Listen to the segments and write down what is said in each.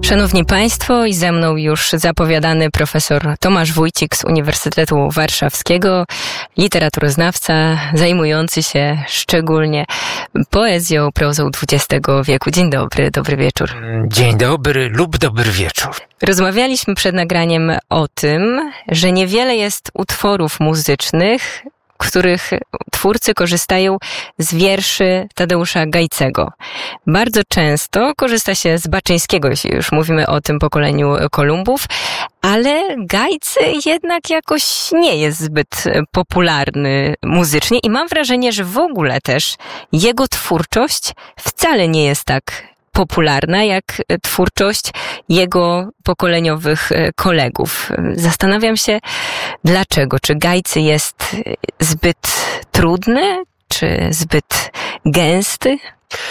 Szanowni Państwo, i ze mną już zapowiadany profesor Tomasz Wójcik z Uniwersytetu Warszawskiego, literaturoznawca zajmujący się szczególnie poezją, prozą XX wieku. Dzień dobry, dobry wieczór. Dzień dobry lub dobry wieczór. Rozmawialiśmy przed nagraniem o tym, że niewiele jest utworów muzycznych, których twórcy korzystają z wierszy Tadeusza Gajcego. Bardzo często korzysta się z Baczyńskiego, jeśli już mówimy o tym pokoleniu Kolumbów, ale Gajcy jednak jakoś nie jest zbyt popularny muzycznie i mam wrażenie, że w ogóle też jego twórczość wcale nie jest tak popularna jak twórczość jego pokoleniowych kolegów. Zastanawiam się, dlaczego? Czy Gajcy jest zbyt trudny, czy zbyt gęsty?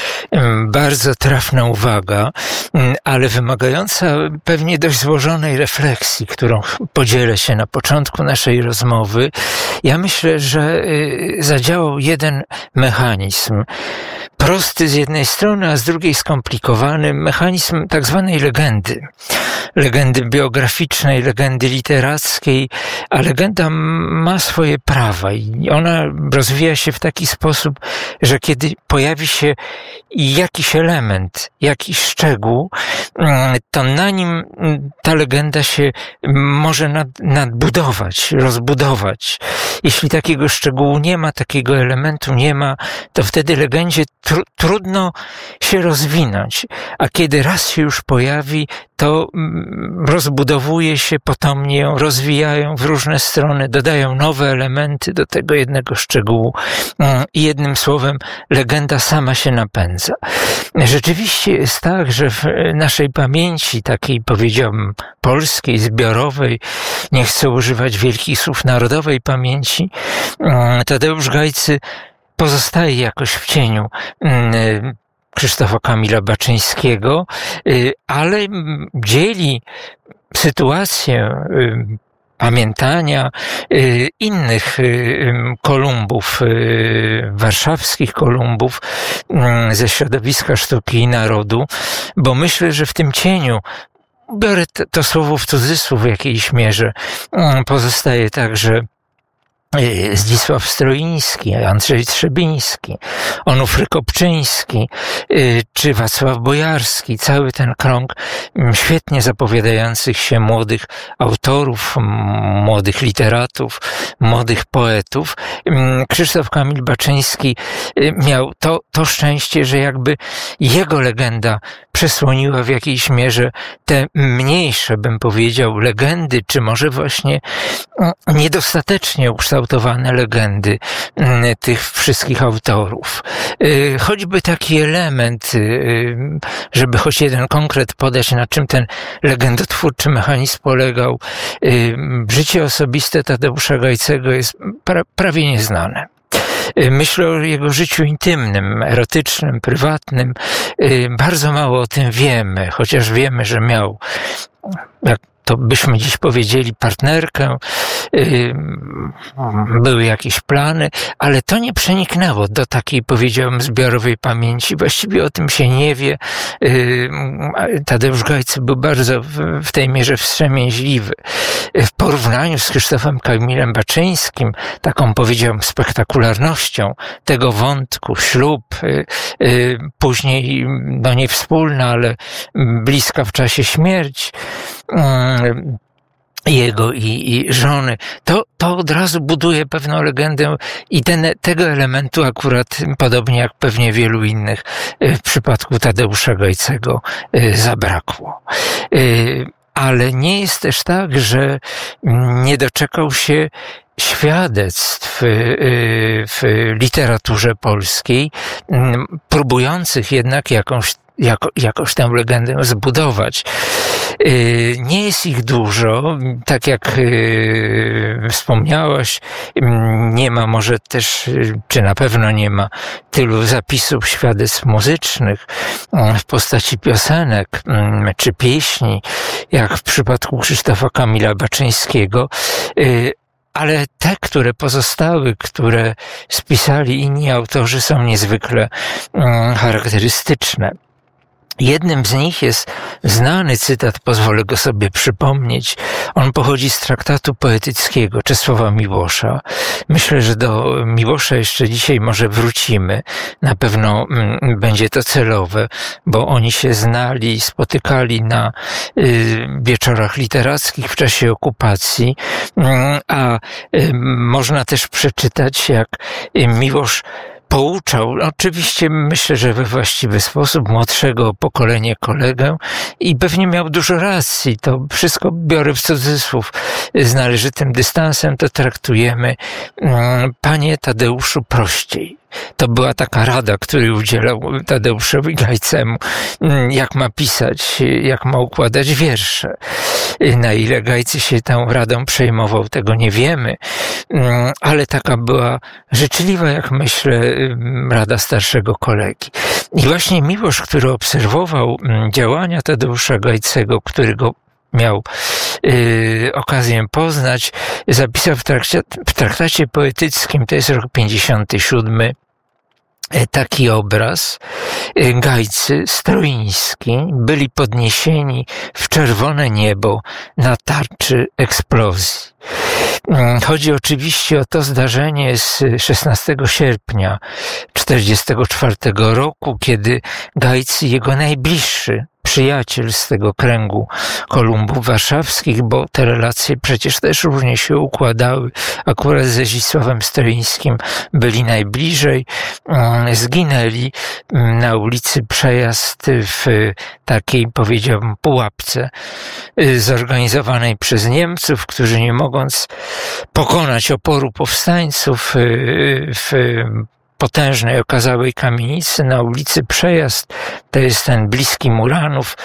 Bardzo trafna uwaga, ale wymagająca pewnie dość złożonej refleksji, którą podzielę się na początku naszej rozmowy. Ja myślę, że zadziałał jeden mechanizm. Prosty z jednej strony, a z drugiej skomplikowany mechanizm tak zwanej legendy. Legendy biograficznej, legendy literackiej, a legenda ma swoje prawa i ona rozwija się w taki sposób, że kiedy pojawi się jakiś element, jakiś szczegół, to na nim ta legenda się może nadbudować, rozbudować. Jeśli takiego szczegółu nie ma, takiego elementu nie ma, to wtedy legendzie trudno się rozwinąć, a kiedy raz się już pojawi, to rozbudowuje się, potomnie ją rozwijają w różne strony, dodają nowe elementy do tego jednego szczegółu i jednym słowem legenda sama się napędza. Rzeczywiście jest tak, że w naszej pamięci, takiej powiedziałbym polskiej, zbiorowej, nie chcę używać wielkich słów, narodowej pamięci, Tadeusz Gajcy pozostaje jakoś w cieniu Krzysztofa Kamila Baczyńskiego, ale dzieli sytuację pamiętania innych Kolumbów, warszawskich Kolumbów ze środowiska sztuki i narodu, bo myślę, że w tym cieniu, biorę to słowo w cudzysłów w jakiejś mierze, pozostaje także Zdzisław Stroiński, Andrzej Trzebiński, Onufry Kopczyński, czy Wacław Bojarski, cały ten krąg świetnie zapowiadających się młodych autorów, młodych literatów, młodych poetów. Krzysztof Kamil Baczyński miał to szczęście, że jakby jego legenda przesłoniła w jakiejś mierze te mniejsze, bym powiedział, legendy, czy może właśnie niedostatecznie ukształtowane legendy tych wszystkich autorów. Choćby taki element, żeby choć jeden konkret podać, na czym ten legendotwórczy mechanizm polegał, życie osobiste Tadeusza Gajcego jest prawie nieznane. Myślę o jego życiu intymnym, erotycznym, prywatnym. Bardzo mało o tym wiemy, chociaż wiemy, że miał, jak to byśmy dziś powiedzieli, partnerkę, były jakieś plany, ale to nie przeniknęło do takiej, powiedziałbym, zbiorowej pamięci. Właściwie o tym się nie wie. Tadeusz Gajcy był bardzo w tej mierze wstrzemięźliwy. W porównaniu z Krzysztofem Kamilem Baczyńskim, taką, powiedziałbym, spektakularnością tego wątku, ślub, później, no nie wspólna, ale bliska w czasie śmierć jego i żony, to od razu buduje pewną legendę i tego elementu akurat, podobnie jak pewnie wielu innych, w przypadku Tadeusza Gajcego zabrakło. Ale nie jest też tak, że nie doczekał się świadectw w literaturze polskiej, próbujących jednak jakoś tę legendę zbudować. Nie jest ich dużo, tak jak wspomniałaś, nie ma może też, czy na pewno nie ma tylu zapisów, świadectw muzycznych w postaci piosenek czy pieśni, jak w przypadku Krzysztofa Kamila Baczyńskiego, ale te, które pozostały, które spisali inni autorzy, są niezwykle charakterystyczne. Jednym z nich jest znany cytat, pozwolę go sobie przypomnieć. On pochodzi z traktatu poetyckiego Czesława Miłosza. Myślę, że do Miłosza jeszcze dzisiaj może wrócimy. Na pewno będzie to celowe, bo oni się znali, spotykali na wieczorach literackich w czasie okupacji, a można też przeczytać, jak Miłosz pouczał, oczywiście myślę, że we właściwy sposób, młodszego pokolenia kolegę i pewnie miał dużo racji. To wszystko biorę w cudzysłów. Z należytym dystansem to traktujemy. Panie Tadeuszu, prościej. To była taka rada, której udzielał Tadeuszowi Gajcemu, jak ma pisać, jak ma układać wiersze. Na ile Gajcy się tą radą przejmował, tego nie wiemy, ale taka była życzliwa, jak myślę, rada starszego kolegi. I właśnie Miłosz, który obserwował działania Tadeusza Gajcego, którego miał okazję poznać, zapisał w traktacie poetyckim, to jest rok 57, taki obraz. Gajcy Stroiński byli podniesieni w czerwone niebo na tarczy eksplozji. Chodzi oczywiście o to zdarzenie z 16 sierpnia 1944 roku, kiedy Gajcy, jego najbliższy przyjaciel z tego kręgu Kolumbów warszawskich, bo te relacje przecież też różnie się układały. Akurat ze Zdzisławem Stroińskim byli najbliżej. Zginęli na ulicy Przejazd w takiej, powiedziałbym, pułapce zorganizowanej przez Niemców, którzy nie mogąc pokonać oporu powstańców w potężnej, okazałej kamienicy na ulicy Przejazd, to jest ten bliski Muranów,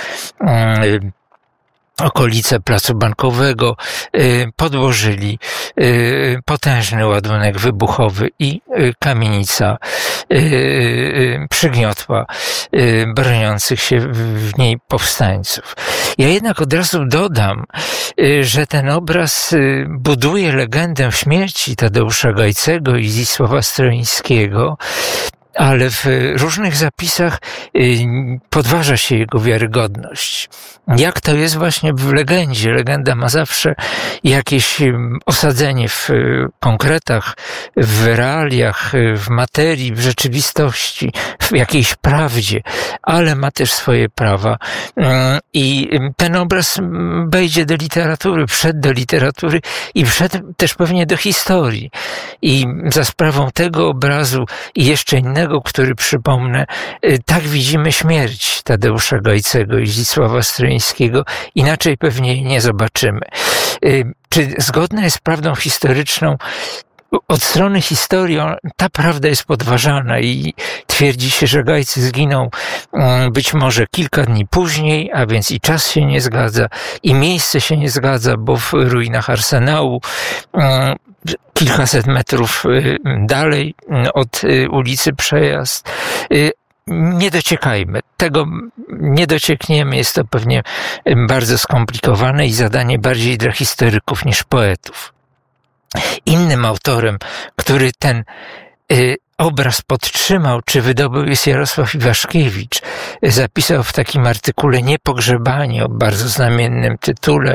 okolice Placu Bankowego, podłożyli potężny ładunek wybuchowy i kamienica przygniotła broniących się w niej powstańców. Ja jednak od razu dodam, że ten obraz buduje legendę śmierci Tadeusza Gajcego i Zdzisława Stroińskiego, ale w różnych zapisach podważa się jego wiarygodność. Jak to jest właśnie w legendzie? Legenda ma zawsze jakieś osadzenie w konkretach, w realiach, w materii, w rzeczywistości, w jakiejś prawdzie, ale ma też swoje prawa. I ten obraz wejdzie do literatury, wszedł do literatury i wszedł też pewnie do historii. I za sprawą tego obrazu i jeszcze innego, który przypomnę, tak widzimy śmierć Tadeusza Gajcego i Zdzisława Stroińskiego. Inaczej pewnie jej nie zobaczymy. Czy zgodna jest z prawdą historyczną? Od strony historii ta prawda jest podważana i twierdzi się, że Gajcy zginął być może kilka dni później, a więc i czas się nie zgadza, i miejsce się nie zgadza, bo w ruinach Arsenału kilkaset metrów dalej od ulicy Przejazd. Nie dociekajmy. Tego nie dociekniemy. Jest to pewnie bardzo skomplikowane i zadanie bardziej dla historyków niż poetów. Innym autorem, który ten obraz podtrzymał, czy wydobył, jest Jarosław Iwaszkiewicz. Zapisał w takim artykule Niepogrzebani, o bardzo znamiennym tytule,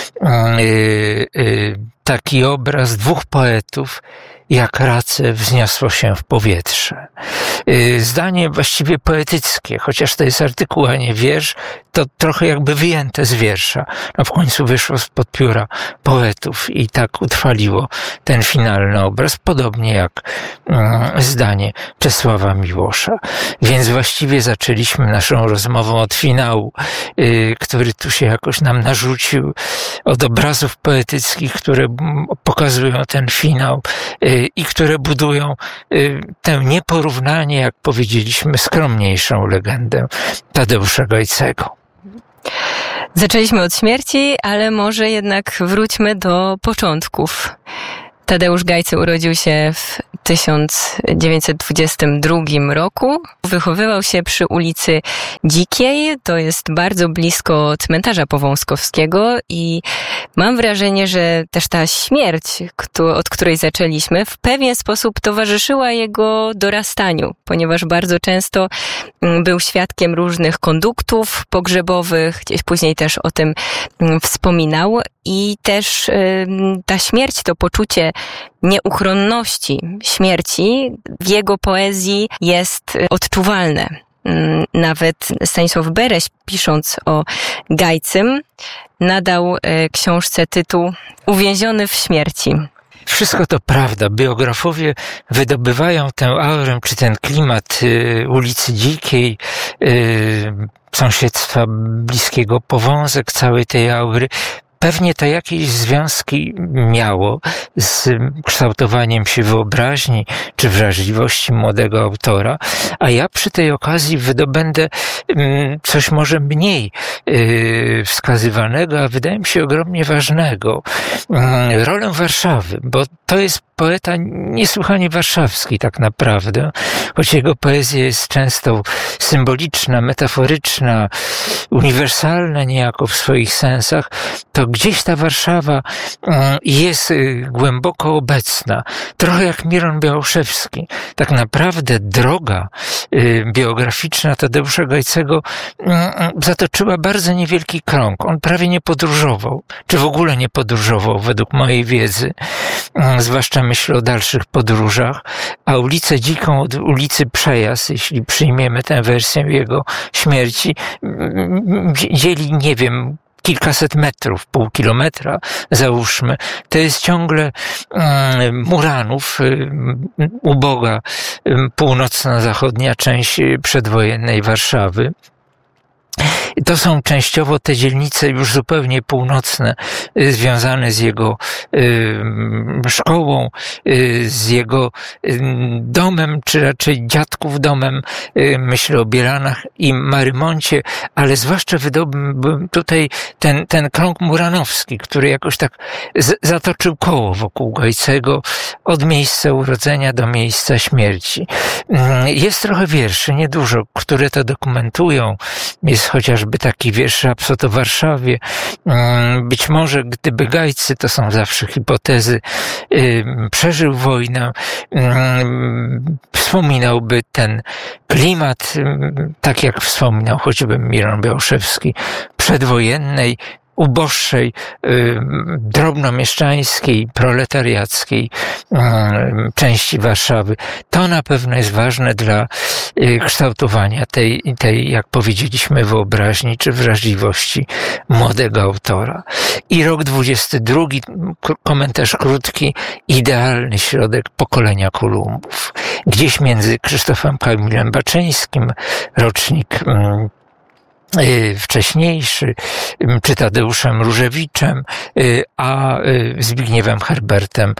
taki obraz dwóch poetów, jak race wzniosło się w powietrze. Zdanie właściwie poetyckie, chociaż to jest artykuł, a nie wiersz, to trochę jakby wyjęte z wiersza. No w końcu wyszło spod pióra poetów i tak utrwaliło ten finalny obraz, podobnie jak zdanie Czesława Miłosza. Więc właściwie zaczęliśmy naszą rozmowę od finału, który tu się jakoś nam narzucił, od obrazów poetyckich, które pokazują ten finał i które budują tę nieporównanie, jak powiedzieliśmy, skromniejszą legendę Tadeusza Gajcego. Zaczęliśmy od śmierci, ale może jednak wróćmy do początków Tadeusz Gajcy urodził się w 1922 roku. Wychowywał się przy ulicy Dzikiej, to jest bardzo blisko cmentarza powązkowskiego i mam wrażenie, że też ta śmierć, od której zaczęliśmy, w pewien sposób towarzyszyła jego dorastaniu, ponieważ bardzo często był świadkiem różnych konduktów pogrzebowych, gdzieś później też o tym wspominał i też ta śmierć, to poczucie nieuchronności śmierci w jego poezji jest odczuwalne. Nawet Stanisław Bereś, pisząc o Gajcym, nadał książce tytuł Uwięziony w śmierci. Wszystko to prawda. Biografowie wydobywają tę aurę, czy ten klimat ulicy Dzikiej, sąsiedztwa bliskiego Powązek, całej tej aury. Pewnie to jakieś związki miało z kształtowaniem się wyobraźni czy wrażliwości młodego autora, a ja przy tej okazji wydobędę coś może mniej wskazywanego, a wydaje mi się ogromnie ważnego. Rolę Warszawy, bo to jest poeta niesłychanie warszawski tak naprawdę, choć jego poezja jest często symboliczna, metaforyczna, uniwersalna niejako w swoich sensach, to gdzieś ta Warszawa jest głęboko obecna. Trochę jak Miron Białoszewski. Tak naprawdę droga biograficzna Tadeusza Gajcego zatoczyła bardzo niewielki krąg. On prawie nie podróżował, czy w ogóle nie podróżował według mojej wiedzy, zwłaszcza myślę o dalszych podróżach, a ulicę Dziką od ulicy Przejazd, jeśli przyjmiemy tę wersję jego śmierci, dzieli, nie wiem, kilkaset metrów, pół kilometra, załóżmy. To jest ciągle Muranów, uboga północno-zachodnia część przedwojennej Warszawy. To są częściowo te dzielnice już zupełnie północne, związane z jego szkołą, z jego domem, czy raczej dziadków domem. Myślę o Bielanach i Marymoncie, ale zwłaszcza wydobym tutaj ten krąg muranowski, który jakoś tak zatoczył koło wokół Gajcego od miejsca urodzenia do miejsca śmierci. Jest trochę wierszy, niedużo, które to dokumentują. Jest chociażby taki wiersz Rapsod o Warszawie. Być może gdyby Gajcy, to są zawsze hipotezy, przeżył wojnę, wspominałby ten klimat, tak jak wspominał choćby Miron Białoszewski, przedwojennej, uboższej, drobnomieszczańskiej, proletariackiej części Warszawy. To na pewno jest ważne dla kształtowania tej, jak powiedzieliśmy, wyobraźni czy wrażliwości młodego autora. I rok 22, komentarz krótki, idealny środek pokolenia Kolumbów. Gdzieś między Krzysztofem Kamilem Baczyńskim, rocznik wcześniejszy, czy Tadeuszem Różewiczem, a Zbigniewem Herbertem,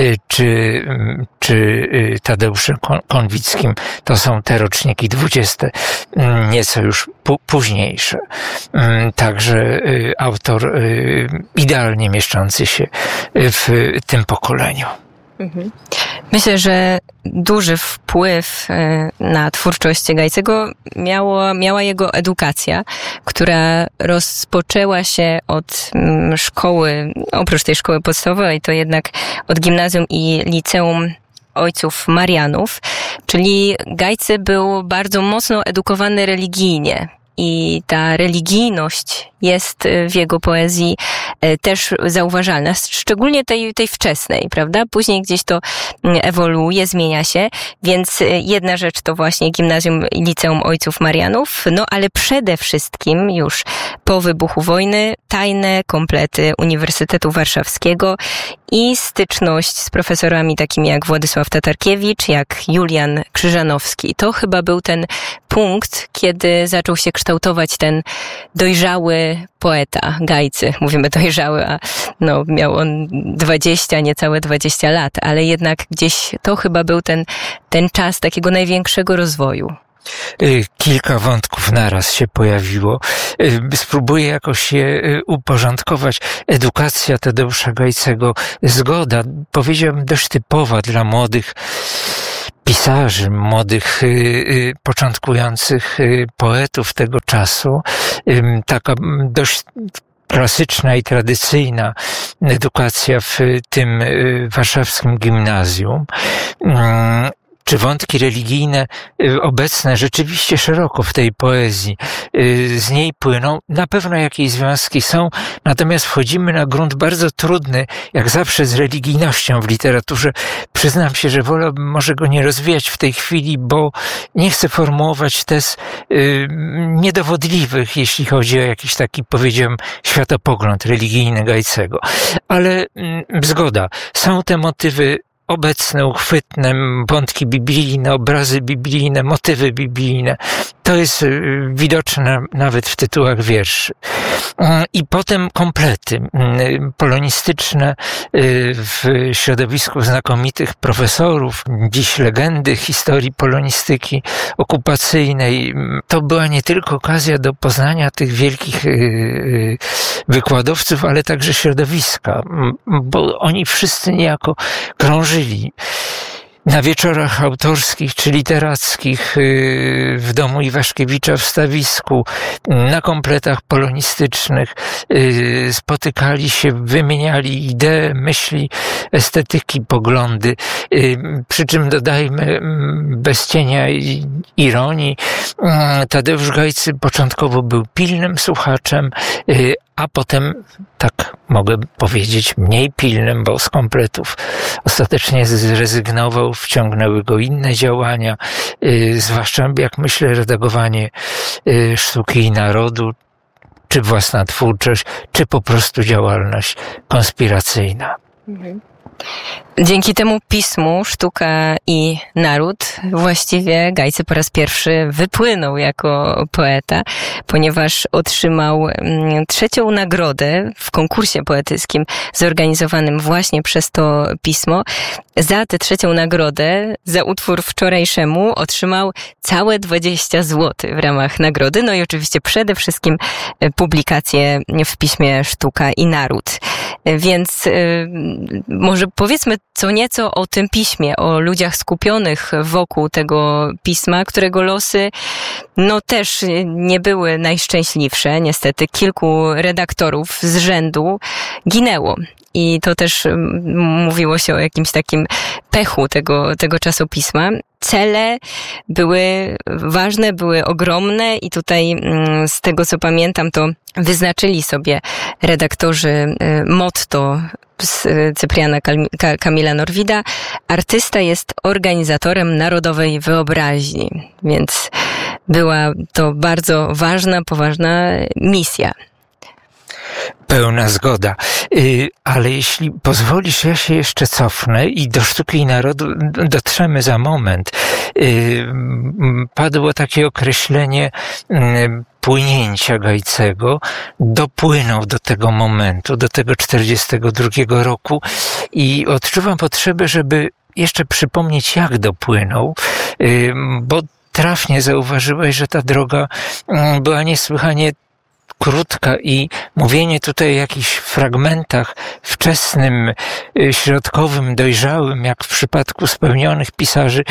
czy Tadeuszem Konwickim. To są te roczniki 20, nieco już późniejsze. Także autor idealnie mieszczący się w tym pokoleniu. Myślę, że duży wpływ na twórczość Gajcego miała jego edukacja, która rozpoczęła się od szkoły, oprócz tej szkoły podstawowej, to jednak od gimnazjum i liceum Ojców Marianów, czyli Gajcy był bardzo mocno edukowany religijnie. I ta religijność jest w jego poezji też zauważalna, szczególnie tej wczesnej, prawda? Później gdzieś to ewoluuje, zmienia się, więc jedna rzecz to właśnie gimnazjum i liceum Ojców Marianów, no ale przede wszystkim już po wybuchu wojny tajne komplety Uniwersytetu Warszawskiego i styczność z profesorami takimi jak Władysław Tatarkiewicz, jak Julian Krzyżanowski. To chyba był ten punkt, kiedy zaczął się kształtować ten dojrzały poeta Gajcy. Mówimy dojrzały, a no, miał on niecałe 20 lat, ale jednak gdzieś to chyba był ten czas takiego największego rozwoju. Kilka wątków naraz się pojawiło. Spróbuję jakoś je uporządkować. Edukacja Tadeusza Gajcego, zgoda, powiedziałbym, dość typowa dla młodych pisarzy, młodych, początkujących poetów tego czasu. Taka dość klasyczna i tradycyjna edukacja w tym warszawskim gimnazjum. Czy wątki religijne obecne rzeczywiście szeroko w tej poezji z niej płyną? Na pewno jakieś związki są, natomiast wchodzimy na grunt bardzo trudny, jak zawsze z religijnością w literaturze. Przyznam się, że wolałbym może go nie rozwijać w tej chwili, bo nie chcę formułować tez niedowodliwych, jeśli chodzi o jakiś taki, powiedziałem, światopogląd religijny Gajcego. Ale zgoda, są te motywy obecne, uchwytne, wątki biblijne, obrazy biblijne, motywy biblijne. To jest widoczne nawet w tytułach wierszy. I potem komplety polonistyczne w środowisku znakomitych profesorów, dziś legendy historii polonistyki okupacyjnej. To była nie tylko okazja do poznania tych wielkich wykładowców, ale także środowiska, bo oni wszyscy niejako krążyli na wieczorach autorskich czy literackich w domu Iwaszkiewicza w Stawisku, na kompletach polonistycznych, spotykali się, wymieniali idee, myśli, estetyki, poglądy. Przy czym dodajmy bez cienia ironii, Tadeusz Gajcy początkowo był pilnym słuchaczem, a potem, tak mogę powiedzieć, mniej pilnym, bo z kompletów ostatecznie zrezygnował, wciągnęły go inne działania, zwłaszcza, jak myślę, redagowanie Sztuki i Narodu, czy własna twórczość, czy po prostu działalność konspiracyjna. Dzięki temu pismu Sztuka i Naród właściwie Gajcy po raz pierwszy wypłynął jako poeta, ponieważ otrzymał 3. nagrodę w konkursie poetyckim zorganizowanym właśnie przez to pismo. Za tę 3. nagrodę, za utwór Wczorajszemu, otrzymał całe 20 zł w ramach nagrody. No i oczywiście przede wszystkim publikację w piśmie Sztuka i Naród. Więc może powiedzmy co nieco o tym piśmie, o ludziach skupionych wokół tego pisma, którego losy no też nie były najszczęśliwsze. Niestety kilku redaktorów z rzędu ginęło. I to też mówiło się o jakimś takim pechu tego czasopisma. Cele były ważne, były ogromne i tutaj z tego co pamiętam to wyznaczyli sobie redaktorzy motto z Cypriana Kamila Norwida: artysta jest organizatorem narodowej wyobraźni. Więc była to bardzo ważna, poważna misja. Pełna zgoda. Ale jeśli pozwolisz, ja się jeszcze cofnę i do Sztuki i Narodu dotrzemy za moment. Padło takie określenie płynięcia Gajcego. Dopłynął do tego momentu, do tego 42 roku i odczuwam potrzebę, żeby jeszcze przypomnieć, jak dopłynął, bo trafnie zauważyłeś, że ta droga była niesłychanie krótka i mówienie tutaj o jakichś fragmentach wczesnym, środkowym, dojrzałym, jak w przypadku spełnionych pisarzy,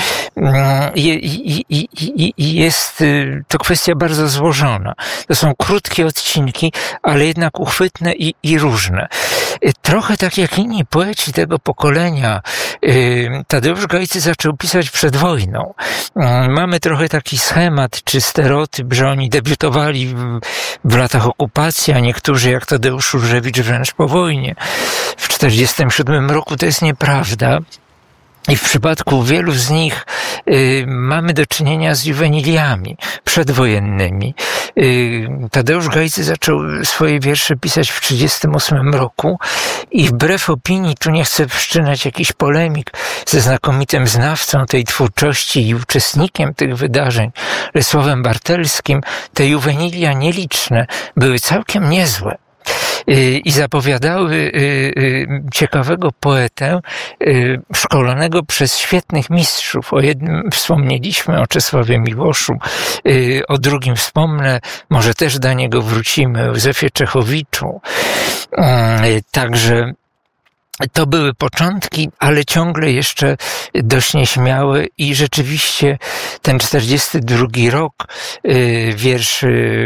jest to kwestia bardzo złożona. To są krótkie odcinki, ale jednak uchwytne i różne. Trochę tak jak inni poeci tego pokolenia, Tadeusz Gajcy zaczął pisać przed wojną. Mamy trochę taki schemat czy stereotyp, że oni debiutowali w latach okupacji, a niektórzy jak Tadeusz Różewicz wręcz po wojnie. W 1947 roku to jest nieprawda. I w przypadku wielu z nich mamy do czynienia z juweniliami przedwojennymi. Tadeusz Gajcy zaczął swoje wiersze pisać w 1938 roku i wbrew opinii, tu nie chcę wszczynać jakichś polemik ze znakomitym znawcą tej twórczości i uczestnikiem tych wydarzeń, Rysławem Bartelskim, te juwenilia nieliczne były całkiem niezłe. i zapowiadały ciekawego poetę szkolonego przez świetnych mistrzów. O jednym wspomnieliśmy, o Czesławie Miłoszu, o drugim wspomnę, może też do niego wrócimy, o Józefie Czechowiczu. Także to były początki, ale ciągle jeszcze dość nieśmiałe i rzeczywiście ten 42 rok wierszy